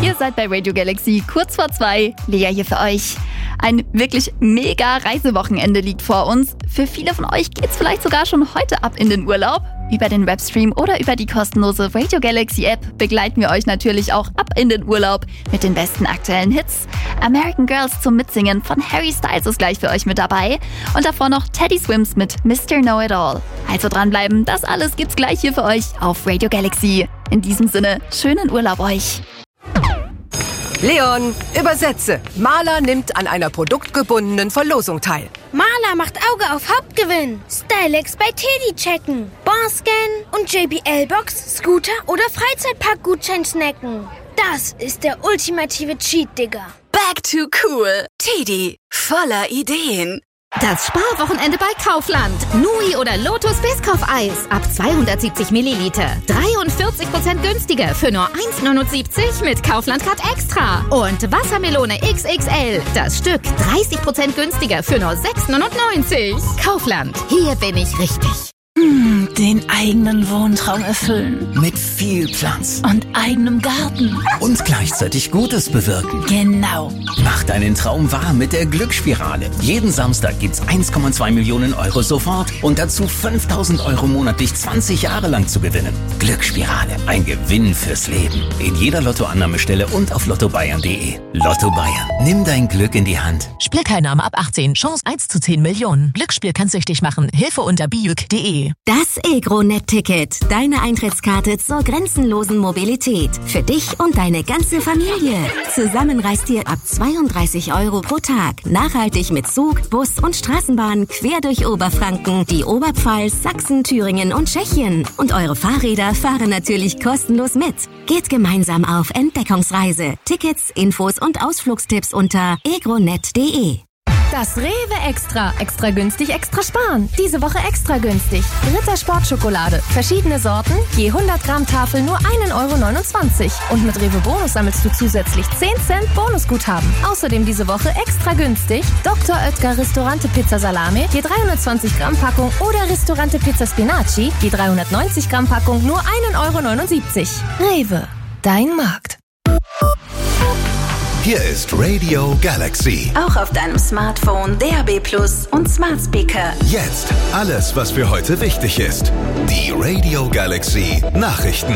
Ihr seid bei Radio Galaxy, kurz vor 2. Lea hier für euch. Ein wirklich mega Reisewochenende liegt vor uns. Für viele von euch geht's vielleicht sogar schon heute ab in den Urlaub. Über den Webstream oder über die kostenlose Radio Galaxy App begleiten wir euch natürlich auch ab in den Urlaub mit den besten aktuellen Hits. American Girls zum Mitsingen von Harry Styles ist gleich für euch mit dabei. Und davor noch Teddy Swims mit Mr. Know-It-All. Also dranbleiben, das alles gibt's gleich hier für euch auf Radio Galaxy. In diesem Sinne, schönen Urlaub euch. Leon, übersetze. Maler nimmt an einer produktgebundenen Verlosung teil. Maler macht Auge auf Hauptgewinn. Stylex bei Teddy checken. Barscan und JBL-Box, Scooter oder Freizeitpark-Gutschein snacken. Das ist der ultimative Cheat, Digga. Back to cool. Teddy, voller Ideen. Das Sparwochenende bei Kaufland. Nui oder Lotus Biscoff-Eis ab 270 Milliliter. 43% günstiger für nur 1,79 mit Kaufland-Card Extra. Und Wassermelone XXL. Das Stück 30% günstiger für nur 6,99. Kaufland. Hier bin ich richtig. Den eigenen Wohntraum erfüllen. Mit viel Platz. Und eigenem Garten. Und gleichzeitig Gutes bewirken. Genau. Mach deinen Traum wahr mit der Glücksspirale. Jeden Samstag gibt's 1,2 Millionen Euro sofort und dazu 5.000 Euro monatlich 20 Jahre lang zu gewinnen. Glücksspirale. Ein Gewinn fürs Leben. In jeder Lottoannahmestelle und auf lottobayern.de. Lotto Bayern. Nimm dein Glück in die Hand. Spielteilnahme ab 18. Chance 1 zu 10 Millionen. Glücksspiel kann süchtig machen. Hilfe unter biuk.de. Das EgroNet-Ticket. Deine Eintrittskarte zur grenzenlosen Mobilität. Für dich und deine ganze Familie. Zusammen reist ihr ab 32 Euro pro Tag. Nachhaltig mit Zug, Bus und Straßenbahn quer durch Oberfranken, die Oberpfalz, Sachsen, Thüringen und Tschechien. Und eure Fahrräder fahren natürlich kostenlos mit. Geht gemeinsam auf Entdeckungsreise. Tickets, Infos und Ausflugstipps unter egronet.de. Das Rewe Extra. Extra günstig, extra sparen. Diese Woche extra günstig. Ritter Sportschokolade. Verschiedene Sorten. Je 100 Gramm Tafel nur 1,29 €. Und mit Rewe Bonus sammelst du zusätzlich 10 Cent Bonusguthaben. Außerdem diese Woche extra günstig. Dr. Oetker Ristorante Pizza Salame. Je 320 Gramm Packung. Oder Ristorante Pizza Spinaci. Je 390 Gramm Packung nur 1,79 €. Rewe. Dein Markt. Hier ist Radio Galaxy. Auch auf deinem Smartphone, DAB+ und Smart Speaker. Jetzt alles, was für heute wichtig ist. Die Radio Galaxy Nachrichten.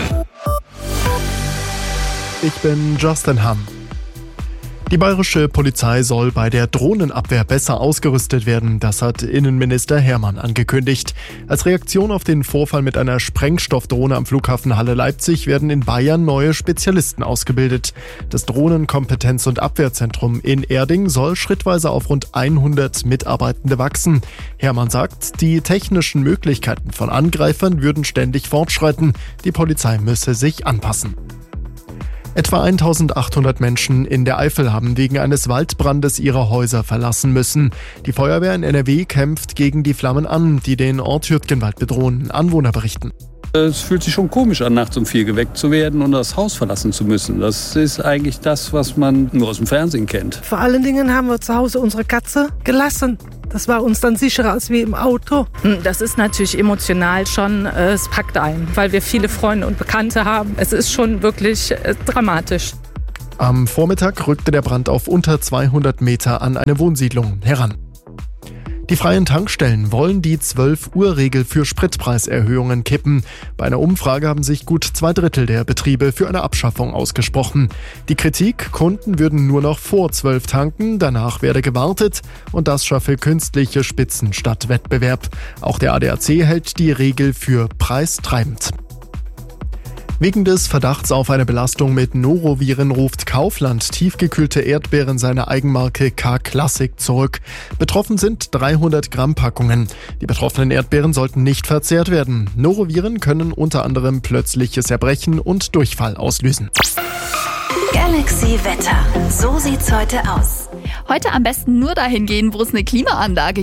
Ich bin Justin Hamm. Die bayerische Polizei soll bei der Drohnenabwehr besser ausgerüstet werden, das hat Innenminister Hermann angekündigt. Als Reaktion auf den Vorfall mit einer Sprengstoffdrohne am Flughafen Halle-Leipzig werden in Bayern neue Spezialisten ausgebildet. Das Drohnenkompetenz- und Abwehrzentrum in Erding soll schrittweise auf rund 100 Mitarbeitende wachsen. Hermann sagt, die technischen Möglichkeiten von Angreifern würden ständig fortschreiten. Die Polizei müsse sich anpassen. Etwa 1.800 Menschen in der Eifel haben wegen eines Waldbrandes ihre Häuser verlassen müssen. Die Feuerwehr in NRW kämpft gegen die Flammen an, die den Ort Hürtgenwald bedrohen. Anwohner berichten. Es fühlt sich schon komisch an, nachts um 4 geweckt zu werden und das Haus verlassen zu müssen. Das ist eigentlich das, was man nur aus dem Fernsehen kennt. Vor allen Dingen haben wir zu Hause unsere Katze gelassen. Das war uns dann sicherer als wie im Auto. Das ist natürlich emotional schon, es packt ein, weil wir viele Freunde und Bekannte haben. Es ist schon wirklich dramatisch. Am Vormittag rückte der Brand auf unter 200 Meter an eine Wohnsiedlung heran. Die freien Tankstellen wollen die 12-Uhr-Regel für Spritpreiserhöhungen kippen. Bei einer Umfrage haben sich gut 2/3 der Betriebe für eine Abschaffung ausgesprochen. Die Kritik, Kunden würden nur noch vor 12 tanken, danach werde gewartet und das schaffe künstliche Spitzen statt Wettbewerb. Auch der ADAC hält die Regel für preistreibend. Wegen des Verdachts auf eine Belastung mit Noroviren ruft Kaufland tiefgekühlte Erdbeeren seiner Eigenmarke K-Classic zurück. Betroffen sind 300 Gramm Packungen. Die betroffenen Erdbeeren sollten nicht verzehrt werden. Noroviren können unter anderem plötzliches Erbrechen und Durchfall auslösen. Galaxy Wetter. So sieht's heute aus. Heute am besten nur dahin gehen, wo es eine Klimaanlage gibt.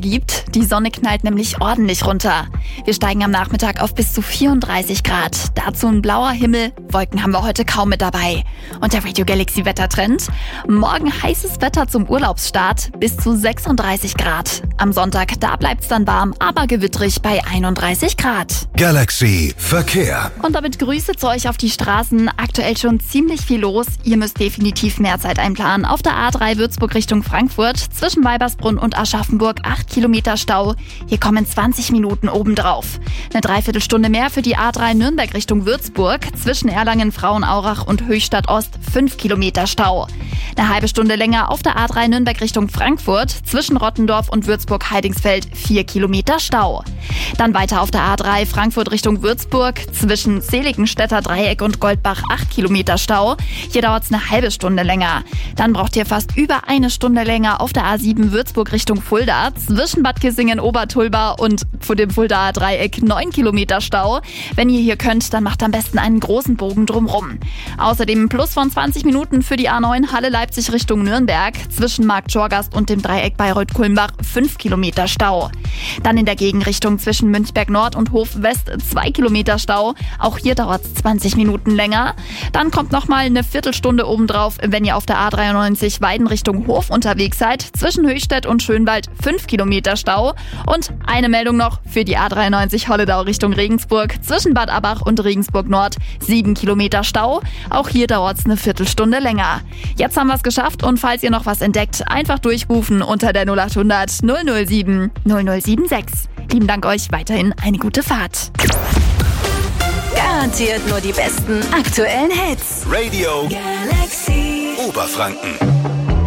Die Sonne knallt nämlich ordentlich runter. Wir steigen am Nachmittag auf bis zu 34 Grad. Dazu ein blauer Himmel. Wolken haben wir heute kaum mit dabei. Und der Radio Galaxy Wettertrend? Morgen heißes Wetter zum Urlaubsstart. Bis zu 36 Grad. Am Sonntag, da bleibt's dann warm, aber gewitterig bei 31 Grad. Galaxy Verkehr. Und damit Grüße zu euch auf die Straßen. Aktuell schon ziemlich viel los. Ihr müsst definitiv mehr Zeit einplanen. Auf der A3 Würzburg Richtung Frankfurt. Zwischen Weibersbrunn und Aschaffenburg 8 Kilometer Stau. Hier kommen 20 Minuten obendrauf. Eine Dreiviertelstunde mehr für die A3 Nürnberg Richtung Würzburg. Zwischen Erlangen, Frauenaurach und Höchstadt Ost 5 Kilometer Stau. Eine halbe Stunde länger auf der A3 Nürnberg Richtung Frankfurt. Zwischen Rottendorf und Würzburg-Heidingsfeld 4 Kilometer Stau. Dann weiter auf der A3 Frankfurt Richtung Würzburg. Zwischen Seligenstädter Dreieck und Goldbach 8 Kilometer Stau. Hier dauert es eine halbe Stunde länger. Dann braucht ihr fast über eine Stunde länger auf der A7 Würzburg Richtung Fulda. Zwischen Bad Kissingen, Obertulba und vor dem Fuldaer Dreieck 9 Kilometer Stau. Wenn ihr hier könnt, dann macht am besten einen großen Bogen drumrum. Außerdem ein Plus von 20 Minuten für die A9 Halle Leipzig Richtung Nürnberg. Zwischen Marktschorgast und dem Dreieck Bayreuth-Kulmbach 5 Kilometer Stau. Dann in der Gegenrichtung zwischen Münchberg Nord und Hof West 2 Kilometer Stau. Auch hier dauert es 20 Minuten länger. Dann kommt nochmal eine Viertelstunde obendrauf, wenn ihr auf der A93 Weiden Richtung Hof unterwegs seid. Zwischen Höchstädt und Schönwald 5 Kilometer Stau. Und eine Meldung noch für die A93 Holledau Richtung Regensburg. Zwischen Bad Abbach und Regensburg Nord 7 Kilometer Stau. Auch hier dauert es eine Viertelstunde länger. Jetzt haben wir es geschafft und falls ihr noch was entdeckt, einfach durchrufen unter der 0800 007 0076. Lieben Dank euch, weiterhin eine gute Fahrt. Garantiert nur die besten aktuellen Hits. Radio Galaxy Oberfranken.